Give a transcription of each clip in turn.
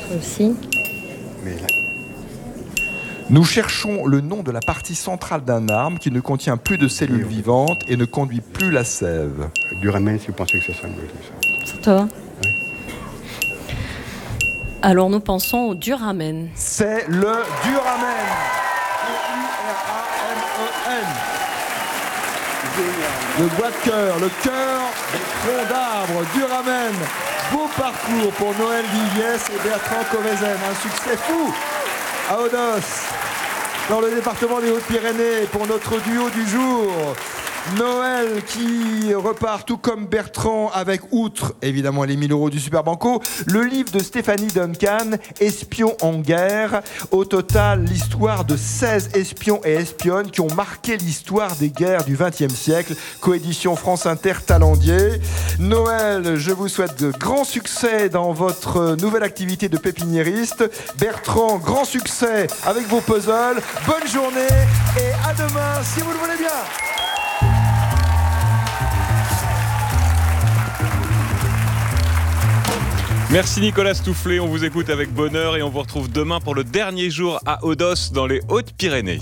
aussi. Nous cherchons le nom de la partie centrale d'un arbre qui ne contient plus de cellules vivantes et ne conduit plus la sève. Duramen, si vous pensez que c'est ça, ça. Ça va. Alors nous pensons au duramen. C'est le duramen. D-U-R-A-M-E-N. Le bois de cœur, le cœur des troncs d'arbres, duramen. Beau parcours pour Noël Viviès et Bertrand Covezen. Un succès fou à Odos, dans le département des Hautes-Pyrénées, pour notre duo du jour. Noël qui repart tout comme Bertrand avec, outre évidemment les 1000 € du Super Banco, le livre de Stéphanie Duncan, Espions en guerre. Au total, l'histoire de 16 espions et espionnes qui ont marqué l'histoire des guerres du XXe siècle. Coédition France Inter Talendier. Noël, je vous souhaite de grands succès dans votre nouvelle activité de pépiniériste. Bertrand, grand succès avec vos puzzles. Bonne journée et à demain si vous le voulez bien. Merci Nicolas Stoufflet, on vous écoute avec bonheur et on vous retrouve demain pour le dernier jour à Odos dans les Hautes-Pyrénées.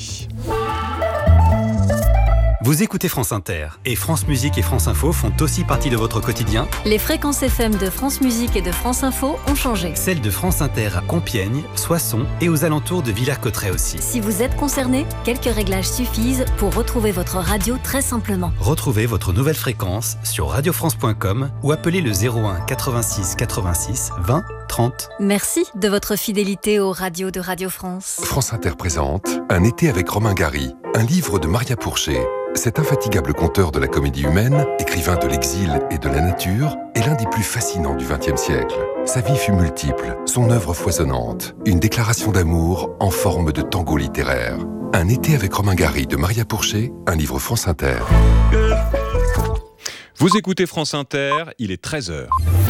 Vous écoutez France Inter et France Musique et France Info font aussi partie de votre quotidien. Les fréquences FM de France Musique et de France Info ont changé. Celles de France Inter à Compiègne, Soissons et aux alentours de Villers-Cotterêts aussi. Si vous êtes concerné, quelques réglages suffisent pour retrouver votre radio très simplement. Retrouvez votre nouvelle fréquence sur radiofrance.com ou appelez le 01 86 86 20 30. Merci de votre fidélité aux radios de Radio France. France Inter présente Un été avec Romain Gary, un livre de Maria Pourchet. Cet infatigable conteur de la comédie humaine, écrivain de l'exil et de la nature, est l'un des plus fascinants du XXe siècle. Sa vie fut multiple, son œuvre foisonnante, une déclaration d'amour en forme de tango littéraire. Un été avec Romain Gary de Maria Pourchet, un livre France Inter. Vous écoutez France Inter, il est 13h.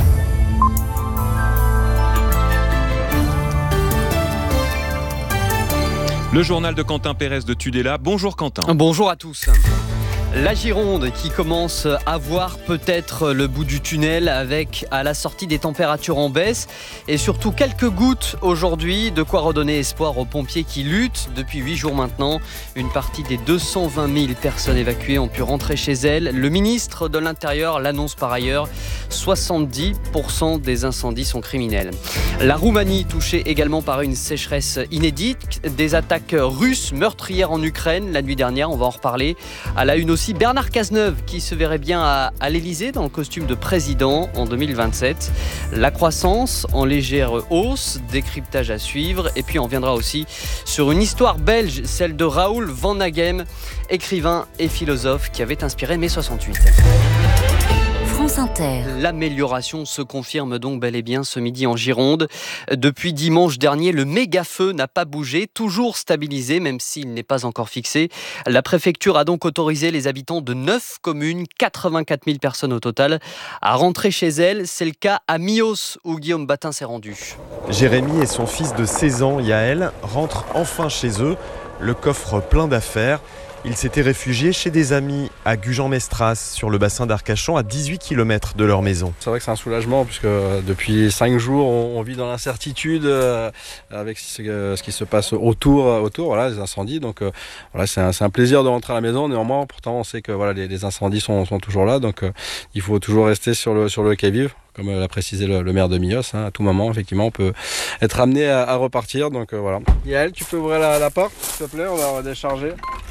Le journal de Quentin Pérez de Tudela. Bonjour Quentin. Bonjour à tous. La Gironde qui commence à voir peut-être le bout du tunnel avec à la sortie des températures en baisse et surtout quelques gouttes aujourd'hui, de quoi redonner espoir aux pompiers qui luttent depuis 8 jours maintenant. Une partie des 220 000 personnes évacuées ont pu rentrer chez elles. Le ministre de l'Intérieur l'annonce par ailleurs, 70% des incendies sont criminels. La Roumanie touchée également par une sécheresse inédite, des attaques russes meurtrières en Ukraine la nuit dernière, on va en reparler. À la une aussi Bernard Cazeneuve qui se verrait bien à l'Elysée dans le costume de président en 2027. La croissance en légère hausse, décryptage à suivre. Et puis on viendra aussi sur une histoire belge, celle de Raoul Van Naghem, écrivain et philosophe qui avait inspiré mai 68. France Inter. L'amélioration se confirme donc bel et bien ce midi en Gironde. Depuis dimanche dernier, le méga-feu n'a pas bougé, toujours stabilisé, même s'il n'est pas encore fixé. La préfecture a donc autorisé les habitants de 9 communes, 84 000 personnes au total, à rentrer chez elles. C'est le cas à Mios, où Guillaume Batin s'est rendu. Jérémy et son fils de 16 ans, Yaël, rentrent enfin chez eux, le coffre plein d'affaires. Ils s'étaient réfugiés chez des amis à Gujan-Mestras, sur le bassin d'Arcachon, à 18 km de leur maison. C'est vrai que c'est un soulagement, puisque depuis 5 jours, on vit dans l'incertitude avec ce qui se passe autour voilà, des incendies. Donc voilà, c'est un plaisir de rentrer à la maison. Néanmoins, pourtant, on sait que voilà, les incendies sont toujours là. Donc il faut toujours rester sur le qui-vive. Comme l'a précisé le maire de Mios, à tout moment, effectivement, on peut être amené à repartir. Donc voilà. Yael, tu peux ouvrir la porte, s'il te plaît, on va décharger.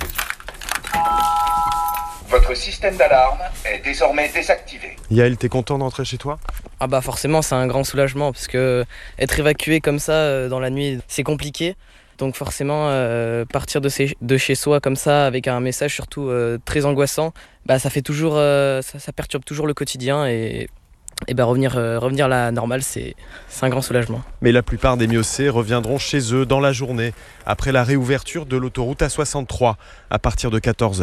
Votre système d'alarme est désormais désactivé. Yael, t'es content d'entrer chez toi ? Ah bah forcément, c'est un grand soulagement, parce que être évacué comme ça dans la nuit, c'est compliqué. Donc forcément, partir de chez soi comme ça, avec un message surtout très angoissant, bah ça fait toujours, ça perturbe toujours le quotidien et revenir à la normale, c'est un grand soulagement. Mais la plupart des Miocés reviendront chez eux dans la journée, après la réouverture de l'autoroute A63, à partir de 14h.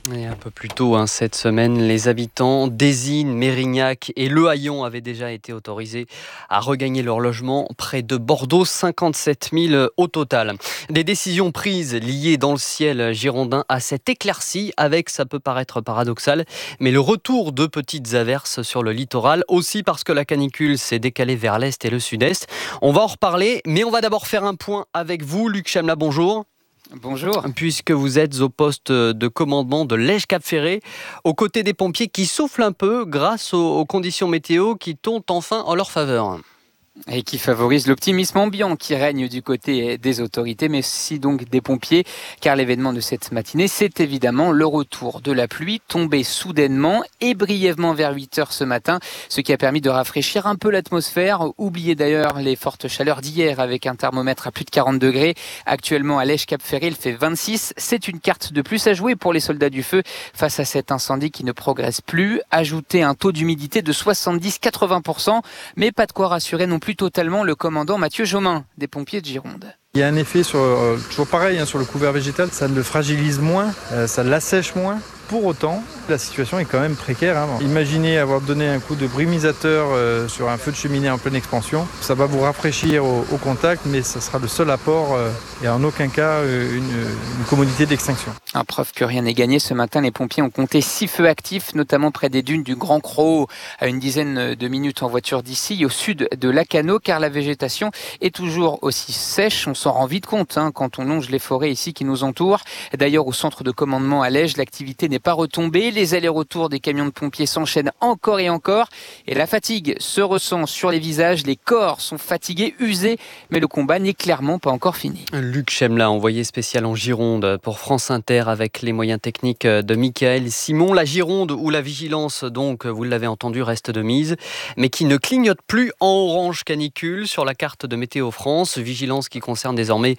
Et un peu plus tôt cette semaine, les habitants d'Ésine, Mérignac et Le Haillon avaient déjà été autorisés à regagner leur logement près de Bordeaux, 57 000 au total. Des décisions prises liées dans le ciel girondin à cette éclaircie avec, ça peut paraître paradoxal, mais le retour de petites averses sur le littoral, aussi parce que la canicule s'est décalée vers l'est et le sud-est. On va en reparler, mais on va d'abord faire un point avec vous. Luc Chemla, bonjour. Bonjour. Puisque vous êtes au poste de commandement de Lège-Cap-Ferré, aux côtés des pompiers qui soufflent un peu grâce aux conditions météo qui tombent enfin en leur faveur. Et qui favorise l'optimisme ambiant qui règne du côté des autorités, mais aussi donc des pompiers, car l'événement de cette matinée, c'est évidemment le retour de la pluie tombée soudainement et brièvement vers 8h ce matin, ce qui a permis de rafraîchir un peu l'atmosphère. Oubliez d'ailleurs les fortes chaleurs d'hier avec un thermomètre à plus de 40 degrés. Actuellement à Lège-Cap-Ferré, il fait 26. C'est une carte de plus à jouer pour les soldats du feu face à cet incendie qui ne progresse plus. Ajoutez un taux d'humidité de 70-80%, mais pas de quoi rassurer non plus totalement le commandant Mathieu Jomain des pompiers de Gironde. Il y a un effet toujours pareil sur le couvert végétal, ça le fragilise moins, ça l'assèche moins. Pour autant, la situation est quand même précaire. Imaginez avoir donné un coup de brumisateur sur un feu de cheminée en pleine expansion. Ça va vous rafraîchir au contact, mais ça sera le seul apport et en aucun cas une commodité d'extinction. Preuve que rien n'est gagné, ce matin, les pompiers ont compté 6 feux actifs, notamment près des dunes du Grand Croc, à une dizaine de minutes en voiture d'ici, au sud de Lacanau, car la végétation est toujours aussi sèche. On s'en rend vite compte quand on longe les forêts ici qui nous entourent. D'ailleurs, au centre de commandement à Lège, l'activité n'est pas retombée. Les allers-retours des camions de pompiers s'enchaînent encore et encore. Et la fatigue se ressent sur les visages. Les corps sont fatigués, usés, mais le combat n'est clairement pas encore fini. Luc Chemla, envoyé spécial en Gironde pour France Inter avec les moyens techniques de Michael Simon. La Gironde où la vigilance, donc, vous l'avez entendu, reste de mise, mais qui ne clignote plus en orange canicule sur la carte de Météo France. Vigilance qui concerne désormais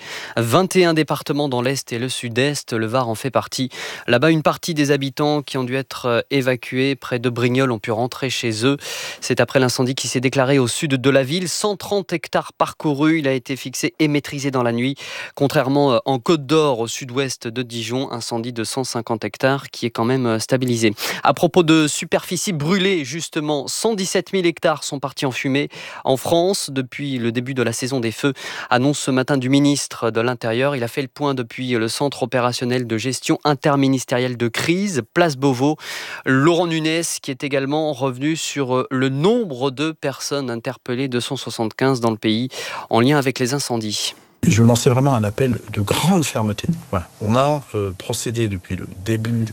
21 départements dans l'Est et le Sud-Est. Le Var en fait partie. Là-bas, une partie des habitants qui ont dû être évacués près de Brignoles ont pu rentrer chez eux. C'est après l'incendie qui s'est déclaré au sud de la ville. 130 hectares parcourus. Il a été fixé et maîtrisé dans la nuit. Contrairement en Côte d'Or, au sud-ouest de Dijon, incendie de 150 hectares qui est quand même stabilisé. À propos de superficie brûlée, justement, 117 000 hectares sont partis en fumée en France depuis le début de la saison des feux. Annonce ce matin du ministre de l'Intérieur. Il a fait le point depuis le centre opérationnel de gestion interministérielle de crise, Place Beauvau. Laurent Nunez qui est également revenu sur le nombre de personnes interpellées, 275 dans le pays, en lien avec les incendies. Je veux lancer vraiment un appel de grande fermeté. Voilà. On a procédé depuis le début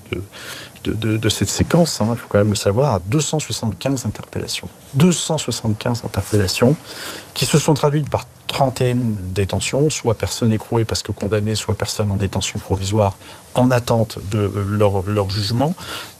de cette séquence, il faut quand même le savoir, à 275 interpellations. 275 interpellations qui se sont traduites par 31 détentions, soit personnes écrouées parce que condamnées, soit personnes en détention provisoire en attente de leur jugement.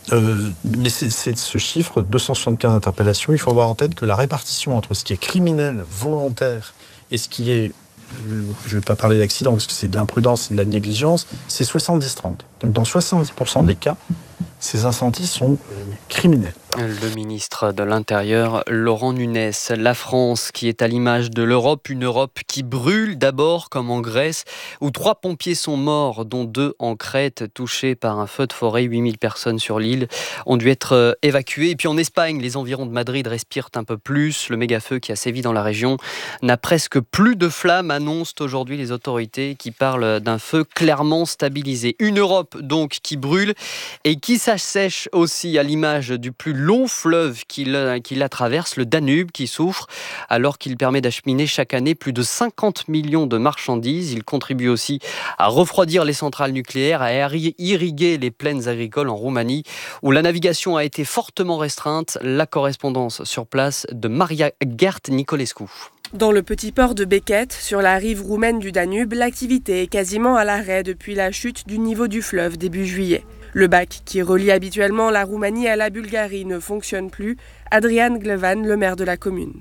Mais c'est ce chiffre, 275 interpellations, il faut avoir en tête que la répartition entre ce qui est criminel, volontaire, et ce qui est, je ne vais pas parler d'accident parce que c'est de l'imprudence et de la négligence, c'est 70-30. Donc dans 70% des cas, ces incendies sont criminels. Le ministre de l'Intérieur, Laurent Nunez. La France qui est à l'image de l'Europe, une Europe qui brûle d'abord comme en Grèce, où 3 pompiers sont morts, dont 2 en Crète, touchés par un feu de forêt. 8000 personnes sur l'île ont dû être évacuées. Et puis en Espagne, les environs de Madrid respirent un peu plus. Le méga-feu qui a sévi dans la région n'a presque plus de flammes, annoncent aujourd'hui les autorités qui parlent d'un feu clairement stabilisé. Une Europe donc qui brûle et qui s'assèche aussi à l'image du plus long fleuve qui la traverse, le Danube, qui souffre alors qu'il permet d'acheminer chaque année plus de 50 millions de marchandises. Il contribue aussi à refroidir les centrales nucléaires, à irriguer les plaines agricoles en Roumanie où la navigation a été fortement restreinte. La correspondance sur place de Maria Gert Nicolescu. Dans le petit port de Békette, sur la rive roumaine du Danube, l'activité est quasiment à l'arrêt depuis la chute du niveau du fleuve début juillet. Le bac qui relie habituellement la Roumanie à la Bulgarie ne fonctionne plus. Adrian Glevan, le maire de la commune.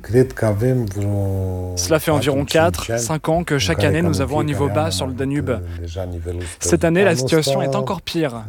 Cela fait environ 4-5 ans que chaque année nous avons un niveau bas sur le Danube. Cette année, la situation est encore pire.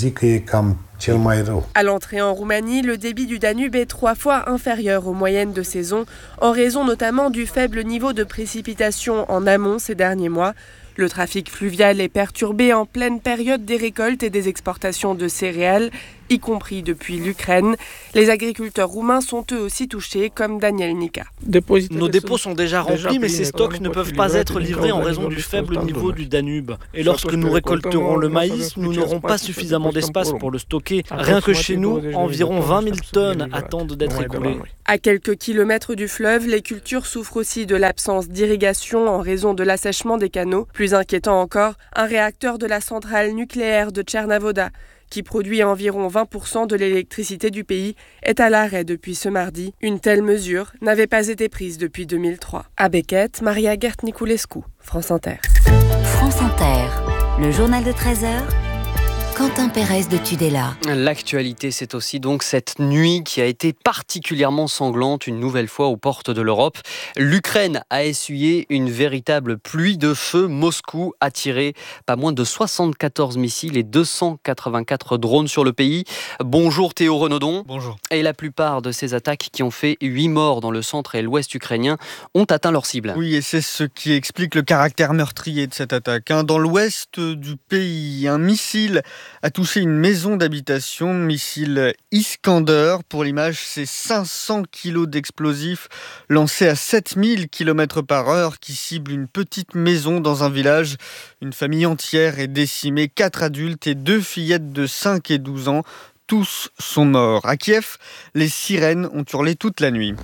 À l'entrée en Roumanie, le débit du Danube est 3 fois inférieur aux moyennes de saison, en raison notamment du faible niveau de précipitation en amont ces derniers mois. Le trafic fluvial est perturbé en pleine période des récoltes et des exportations de céréales, y compris depuis l'Ukraine. Les agriculteurs roumains sont eux aussi touchés, comme Daniel Nica. Nos dépôts sont déjà remplis, mais ces stocks ne peuvent pas être livrés en raison du faible niveau du Danube. Et lorsque nous récolterons le maïs, nous n'aurons pas suffisamment d'espace pour le stocker. Rien que chez nous, environ 20 000 tonnes attendent d'être écoulées. À quelques kilomètres du fleuve, les cultures souffrent aussi de l'absence d'irrigation en raison de l'assèchement des canaux. Plus inquiétant encore, un réacteur de la centrale nucléaire de Tchernavoda, qui produit environ 20% de l'électricité du pays, est à l'arrêt depuis ce mardi. Une telle mesure n'avait pas été prise depuis 2003. À Békette, Maria Gert-Niculescu, France Inter. France Inter, le journal de 13h. Quentin Pérez de Tudela. L'actualité, c'est aussi donc cette nuit qui a été particulièrement sanglante une nouvelle fois aux portes de l'Europe. L'Ukraine a essuyé une véritable pluie de feu. Moscou a tiré pas moins de 74 missiles et 284 drones sur le pays. Bonjour Théo Renaudon. Bonjour. Et la plupart de ces attaques qui ont fait 8 morts dans le centre et l'ouest ukrainien ont atteint leur cible. Oui, et c'est ce qui explique le caractère meurtrier de cette attaque. Dans l'ouest du pays, un missile a touché une maison d'habitation, missile Iskander. Pour l'image, c'est 500 kilos d'explosifs lancés à 7000 km/h qui ciblent une petite maison dans un village. Une famille entière est décimée, 4 adultes et 2 fillettes de 5 et 12 ans. Tous sont morts. À Kiev, les sirènes ont hurlé toute la nuit.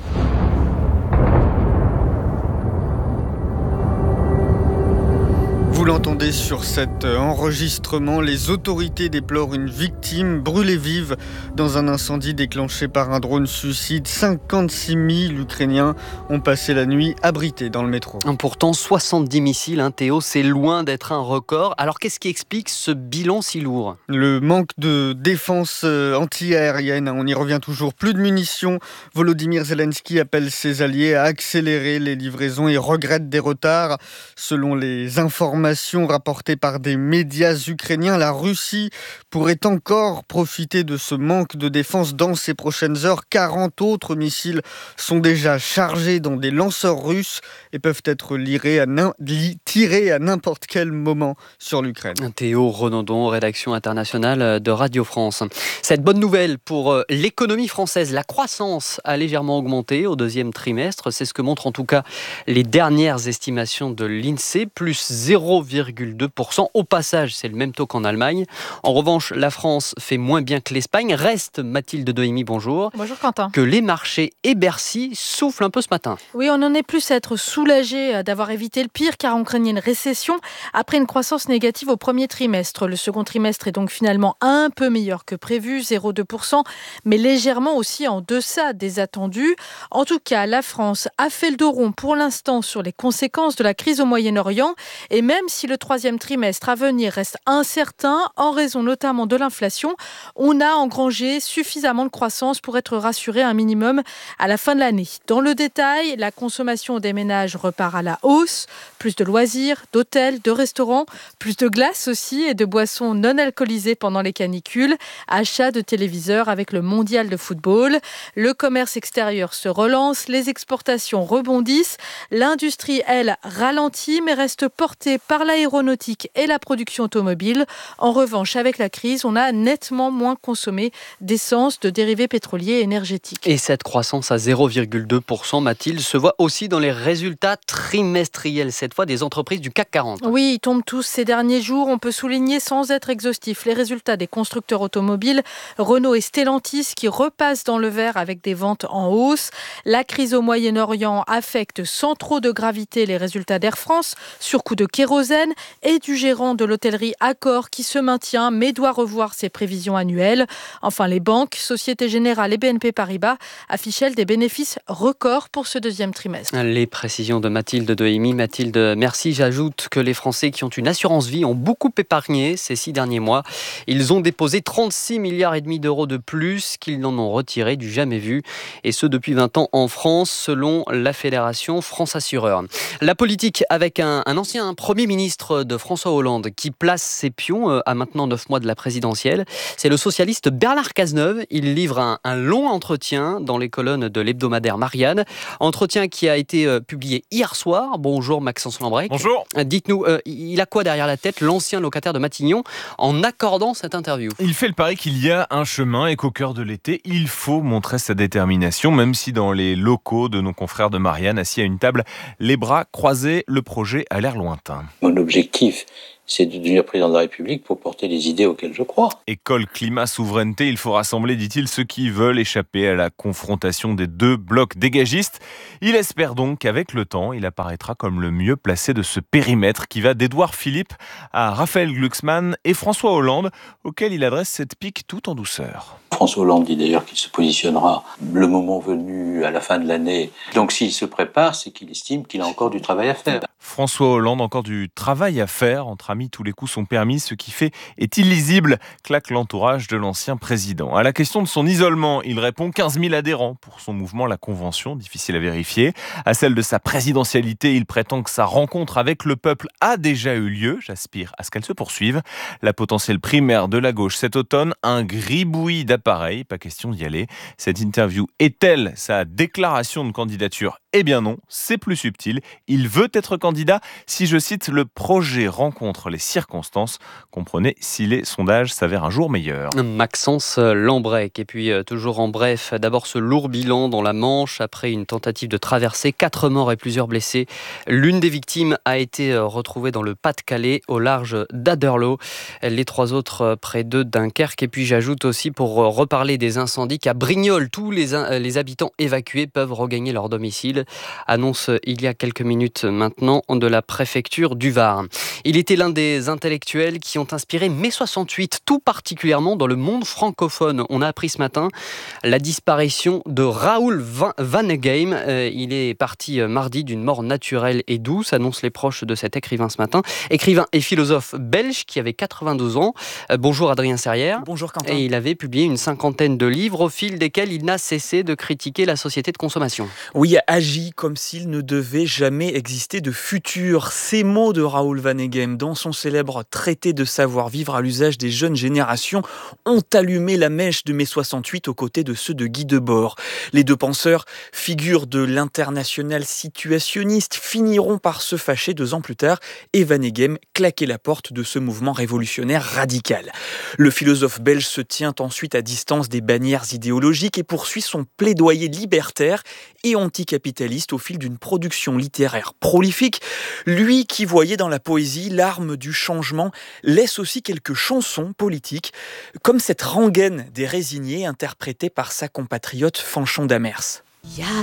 Vous l'entendez sur cet enregistrement, les autorités déplorent une victime brûlée vive dans un incendie déclenché par un drone suicide. 56 000 Ukrainiens ont passé la nuit abrités dans le métro. Pourtant, 70 missiles, Théo, c'est loin d'être un record. Alors qu'est-ce qui explique ce bilan si lourd ? Le manque de défense anti-aérienne, on y revient toujours. Plus de munitions. Volodymyr Zelensky appelle ses alliés à accélérer les livraisons et regrette des retards. Selon les informations rapportées par des médias ukrainiens, la Russie pourrait encore profiter de ce manque de défense dans ces prochaines heures. 40 autres missiles sont déjà chargés dans des lanceurs russes et peuvent être tirés à n'importe quel moment sur l'Ukraine. Théo Renaudon, rédaction internationale de Radio France. Cette bonne nouvelle pour l'économie française, la croissance a légèrement augmenté au deuxième trimestre. C'est ce que montrent en tout cas les dernières estimations de l'INSEE, plus 0,2%. Au passage, c'est le même taux qu'en Allemagne. En revanche, la France fait moins bien que l'Espagne. Reste, Mathilde Doimi, bonjour. Bonjour Quentin. Que les marchés et Bercy soufflent un peu ce matin. Oui, on en est plus à être soulagé d'avoir évité le pire car on craignait une récession après une croissance négative au premier trimestre. Le second trimestre est donc finalement un peu meilleur que prévu, 0,2%, mais légèrement aussi en deçà des attendus. En tout cas, la France a fait le dos rond pour l'instant sur les conséquences de la crise au Moyen-Orient et même si le troisième trimestre à venir reste incertain, en raison notamment de l'inflation, on a engrangé suffisamment de croissance pour être rassuré un minimum à la fin de l'année. Dans le détail, la consommation des ménages repart à la hausse, plus de loisirs, d'hôtels, de restaurants, plus de glace aussi et de boissons non alcoolisées pendant les canicules, achat de téléviseurs avec le mondial de football. Le commerce extérieur se relance, les exportations rebondissent, l'industrie, elle, ralentit mais reste portée par l'aéronautique et la production automobile. En revanche, avec la crise, on a nettement moins consommé d'essence, de dérivés pétroliers et énergétiques. Et cette croissance à 0,2%, Mathilde, se voit aussi dans les résultats trimestriels, cette fois des entreprises du CAC 40. Oui, ils tombent tous ces derniers jours. On peut souligner, sans être exhaustif, les résultats des constructeurs automobiles, Renault et Stellantis, qui repassent dans le vert avec des ventes en hausse. La crise au Moyen-Orient affecte sans trop de gravité les résultats d'Air France, surcoût de kérosène, et du gérant de l'hôtellerie Accor qui se maintient mais doit revoir ses prévisions annuelles. Enfin, les banques, Société Générale et BNP Paribas affichent elles des bénéfices records pour ce deuxième trimestre. Les précisions de Mathilde Doimi. Mathilde, merci. J'ajoute que les Français qui ont une assurance vie ont beaucoup épargné ces 6 derniers mois. Ils ont déposé 36,5 milliards d'euros de plus qu'ils n'en ont retiré du jamais vu. Et ce depuis 20 ans en France, selon la Fédération France Assureurs. La politique avec un ancien Premier ministre ministre de François Hollande qui place ses pions à maintenant 9 mois de la présidentielle. C'est le socialiste Bernard Cazeneuve. Il livre un long entretien dans les colonnes de l'hebdomadaire Marianne. Entretien qui a été publié hier soir. Bonjour Maxence Lambrec. Bonjour. Dites-nous, il a quoi derrière la tête, l'ancien locataire de Matignon, en accordant cette interview? Il fait le pari qu'il y a un chemin et qu'au cœur de l'été, il faut montrer sa détermination, même si dans les locaux de nos confrères de Marianne, assis à une table, les bras croisés, le projet a l'air lointain. Mon objectif, c'est de devenir président de la République pour porter les idées auxquelles je crois. École, climat, souveraineté, il faut rassembler, dit-il, ceux qui veulent échapper à la confrontation des deux blocs dégagistes. Il espère donc qu'avec le temps, il apparaîtra comme le mieux placé de ce périmètre qui va d'Édouard Philippe à Raphaël Glucksmann et François Hollande, auquel il adresse cette pique tout en douceur. François Hollande dit d'ailleurs qu'il se positionnera le moment venu à la fin de l'année. Donc s'il se prépare, c'est qu'il estime qu'il a encore du travail à faire. François Hollande, encore du travail à faire. Entre amis, tous les coups sont permis. Ce qui fait est illisible, claque l'entourage de l'ancien président. À la question de son isolement, il répond 15 000 adhérents pour son mouvement La Convention, difficile à vérifier. À celle de sa présidentialité, il prétend que sa rencontre avec le peuple a déjà eu lieu. J'aspire à ce qu'elle se poursuive. La potentielle primaire de la gauche cet automne, un gribouillis d'appareils, pas question d'y aller. Cette interview est-elle sa déclaration de candidature ? Eh bien non, c'est plus subtil. Il veut être candidat si, je cite, le projet rencontre les circonstances. Comprenez si les sondages s'avèrent un jour meilleurs. Maxence Lambrec. Et puis toujours en bref, d'abord ce lourd bilan dans la Manche après une tentative de traversée, 4 morts et plusieurs blessés. L'une des victimes a été retrouvée dans le Pas-de-Calais au large d'Aderlo. Les 3 autres près de Dunkerque. Et puis j'ajoute aussi pour reparler des incendies qu'à Brignoles, tous les habitants évacués peuvent regagner leur domicile. Annonce il y a quelques minutes maintenant de la préfecture du Var. Il était l'un des intellectuels qui ont inspiré mai 68, tout particulièrement dans le monde francophone. On a appris ce matin la disparition de Raoul Vaneigem. Il est parti mardi d'une mort naturelle et douce, annoncent les proches de cet écrivain ce matin. Écrivain et philosophe belge qui avait 92 ans. Bonjour Adrien Serrière. Bonjour Quentin. Et il avait publié une 50aine de livres au fil desquels il n'a cessé de critiquer la société de consommation. Oui, agit comme s'il ne devait jamais exister de futur. Ces mots de Raoul Vaneigem dans son célèbre traité de savoir-vivre à l'usage des jeunes générations ont allumé la mèche de mai 68 aux côtés de ceux de Guy Debord. Les deux penseurs, figures de l'international situationniste, finiront par se fâcher 2 ans plus tard et Vaneigem claquer la porte de ce mouvement révolutionnaire radical. Le philosophe belge se tient ensuite à distance des bannières idéologiques et poursuit son plaidoyer libertaire et anticapitaliste au fil d'une production littéraire prolifique. Lui qui voyait dans la poésie l'arme du changement laisse aussi quelques chansons politiques, comme cette rengaine des résignés interprétée par sa compatriote Fanchon d'Amers. Il y a